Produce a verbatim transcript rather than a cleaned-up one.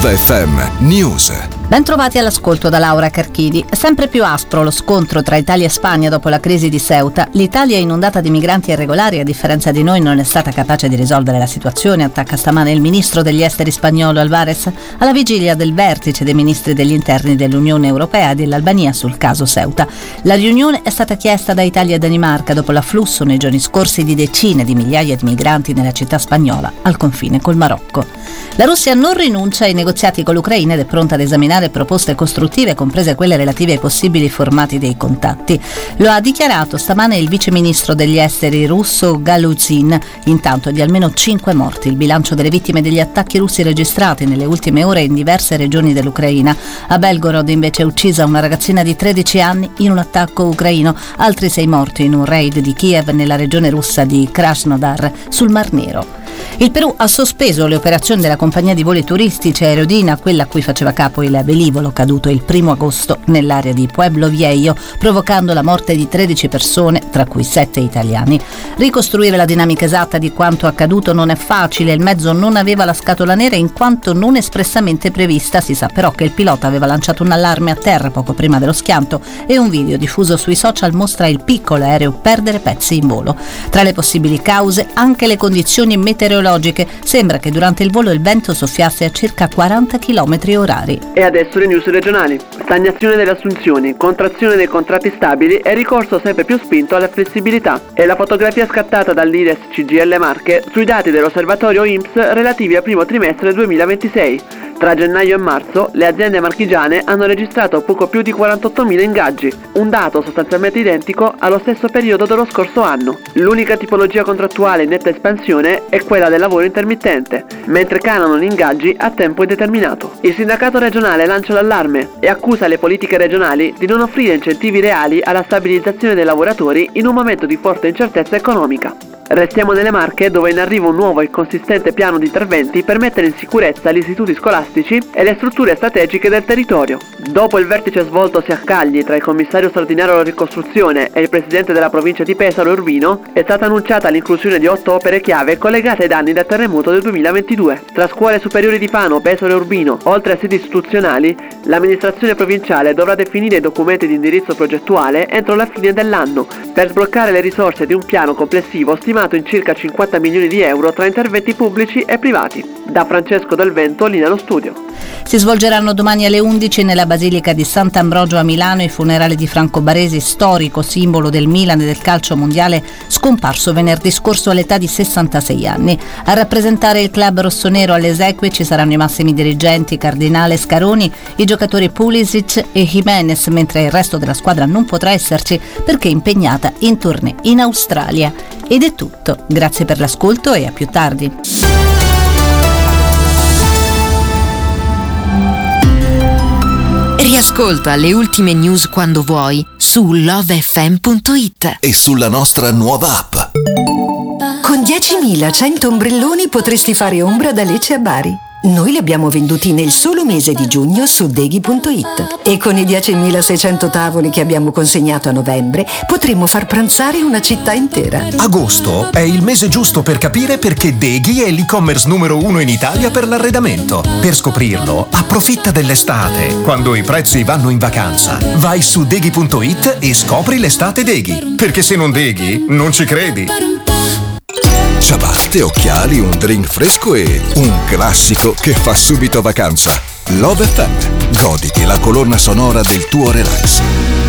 Love F M News. Ben trovati all'ascolto da Laura Carchidi. Sempre più aspro lo scontro tra Italia e Spagna dopo la crisi di Ceuta. L'Italia, inondata di migranti irregolari, a differenza di noi non è stata capace di risolvere la situazione, attacca stamane il ministro degli esteri spagnolo Alvarez alla vigilia del vertice dei ministri degli interni dell'Unione Europea e dell'Albania sul caso Ceuta. La riunione è stata chiesta da Italia e Danimarca dopo l'afflusso nei giorni scorsi di decine di migliaia di migranti nella città spagnola al confine col Marocco. La Russia non rinuncia ai negoziati con l'Ucraina ed è pronta ad esaminare proposte costruttive, comprese quelle relative ai possibili formati dei contatti. Lo ha dichiarato stamane il viceministro degli esteri russo Galuzin. Intanto di almeno cinque morti il bilancio delle vittime degli attacchi russi registrati nelle ultime ore in diverse regioni dell'Ucraina. A Belgorod invece è uccisa una ragazzina di tredici anni in un attacco ucraino, altri sei morti in un raid di Kiev nella regione russa di Krasnodar sul Mar Nero. Il Perù ha sospeso le operazioni della compagnia di voli turistici Aerolínea, quella a cui faceva capo il velivolo caduto il primo agosto nell'area di Pueblo Viejo, provocando la morte di tredici persone, tra cui sette italiani. Ricostruire la dinamica esatta di quanto accaduto non è facile, il mezzo non aveva la scatola nera in quanto non espressamente prevista. Si sa però che il pilota aveva lanciato un allarme a terra poco prima dello schianto e un video diffuso sui social mostra il piccolo aereo perdere pezzi in volo. Tra le possibili cause anche le condizioni meteorologiche. Sembra che durante il volo il vento soffiasse a circa quaranta chilometri orari. E adesso le news regionali. Stagnazione delle assunzioni, contrazione dei contratti stabili e ricorso sempre più spinto alla flessibilità. È la fotografia scattata dall'I R E S C G I L Marche sui dati dell'osservatorio I N P S relativi al primo trimestre duemilaventisei. Tra gennaio e marzo le aziende marchigiane hanno registrato poco più di quarantottomila ingaggi, un dato sostanzialmente identico allo stesso periodo dello scorso anno. L'unica tipologia contrattuale in netta espansione è quella del lavoro intermittente, mentre calano gli ingaggi a tempo indeterminato. Il sindacato regionale lancia l'allarme e accusa le politiche regionali di non offrire incentivi reali alla stabilizzazione dei lavoratori in un momento di forte incertezza economica. Restiamo nelle Marche, dove è in arrivo un nuovo e consistente piano di interventi per mettere in sicurezza gli istituti scolastici e le strutture strategiche del territorio. Dopo il vertice svoltosi a Cagli tra il commissario straordinario alla ricostruzione e il presidente della provincia di Pesaro Urbino, è stata annunciata l'inclusione di otto opere chiave collegate ai danni del terremoto del duemilaventidue. Tra scuole superiori di Fano, Pesaro e Urbino, oltre a sedi istituzionali, l'amministrazione provinciale dovrà definire i documenti di indirizzo progettuale entro la fine dell'anno per sbloccare le risorse di un piano complessivo stimato in circa cinquanta milioni di euro tra interventi pubblici e privati. Da Francesco Del Vento, linea allo studio. Si svolgeranno domani alle undici nella Basilica di Sant'Ambrogio a Milano i funerali di Franco Baresi, storico simbolo del Milan e del calcio mondiale, scomparso venerdì scorso all'età di sessantasei anni. A rappresentare il club rossonero alle esequie ci saranno i massimi dirigenti Cardinale, Scaroni, i giocatori Pulisic e Jimenez, mentre il resto della squadra non potrà esserci perché è impegnata in tournée in Australia. Ed è tutto, grazie per l'ascolto e a più tardi. Riascolta le ultime news quando vuoi su love f m punto it e sulla nostra nuova app. Con diecimilacento ombrelloni potresti fare ombra da Lecce a Bari. Noi li abbiamo venduti nel solo mese di giugno su deghi punto it e con i diecimilaseicento tavoli che abbiamo consegnato a novembre potremmo far pranzare una città intera. Agosto è il mese giusto per capire perché Deghi è l'e-commerce numero uno in Italia per l'arredamento. Per scoprirlo, approfitta dell'estate, quando i prezzi vanno in vacanza. Vai su deghi punto it e scopri l'estate Deghi, perché se non Deghi non ci credi. Ciabatte, occhiali, un drink fresco e un classico che fa subito vacanza. Love F M. Goditi la colonna sonora del tuo relax.